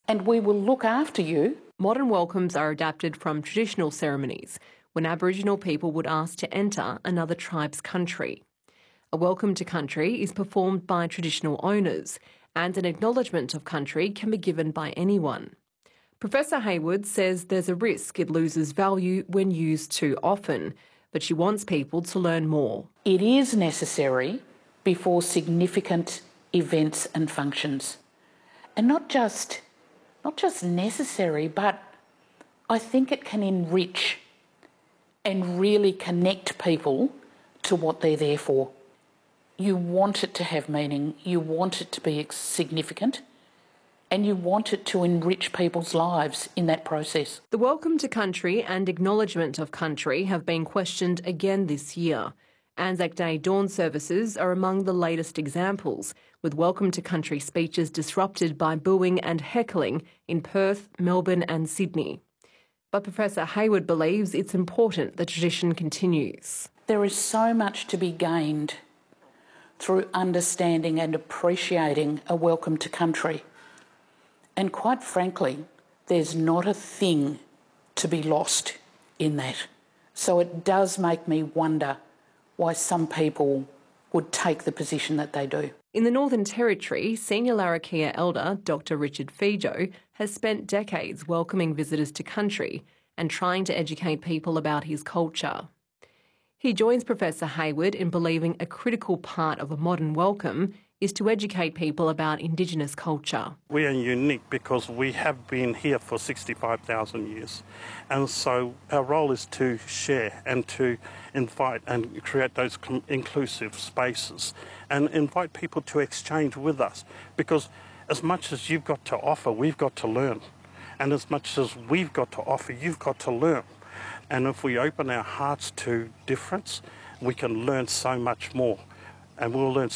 and we will look after you. Modern welcomes are adapted from traditional ceremonies, when Aboriginal people would ask to enter another tribe's country. A welcome to country is performed by traditional owners, and an acknowledgement of country can be given by anyone. Professor Hayward says there's a risk it loses value when used too often, but she wants people to learn more. It is necessary before significant events and functions. And not just necessary, but I think it can enrich and really connect people to what they're there for. You want it to have meaning, you want it to be significant, and you want it to enrich people's lives in that process. The welcome to country and acknowledgement of country have been questioned again this year. Anzac Day dawn services are among the latest examples, with welcome to country speeches disrupted by booing and heckling in Perth, Melbourne and Sydney. But Professor Hayward believes it's important the tradition continues. There is so much to be gained through understanding and appreciating a welcome to country. And quite frankly, there's not a thing to be lost in that. So it does make me wonder why some people would take the position that they do. In the Northern Territory, senior Larrakia elder Dr Richard Fijo has spent decades welcoming visitors to country and trying to educate people about his culture. He joins Professor Hayward in believing a critical part of a modern welcome is to educate people about Indigenous culture. We are unique because we have been here for 65,000 years. And so our role is to share and to invite and create those inclusive spaces and invite people to exchange with us, because as much as you've got to offer, we've got to learn. And as much as we've got to offer, you've got to learn. And if we open our hearts to difference, we can learn so much more. And we'll learn